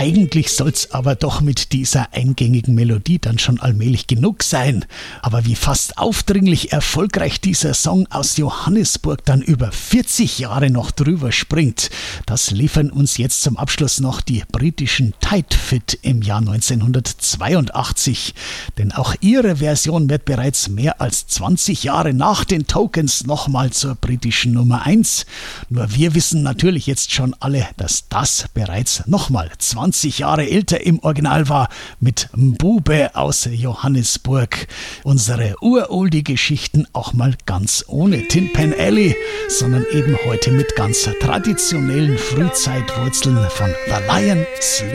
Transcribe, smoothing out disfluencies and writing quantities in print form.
Eigentlich soll's aber doch mit dieser eingängigen Melodie dann schon allmählich genug sein. Aber wie fast aufdringlich erfolgreich dieser Song aus Johannesburg dann über 40 Jahre noch drüber springt, das liefern uns jetzt zum Abschluss noch die britischen Tight Fit im Jahr 1982. Denn auch ihre Version wird bereits mehr als 20 Jahre nach den Tokens nochmal zur britischen Nummer 1. Nur wir wissen natürlich jetzt schon alle, dass das bereits nochmal 20 Jahre älter im Original war mit Mbube aus Johannesburg. Unsere Uroldie-Geschichten auch mal ganz ohne Tin Pan Alley, sondern eben heute mit ganz traditionellen Frühzeitwurzeln von The Lion Sleeps.